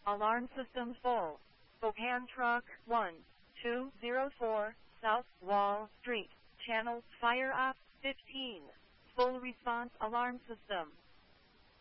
Alarm system full. Spokane Truck 1204, South Wall Street, Channel Fire Op 15. Full response alarm system.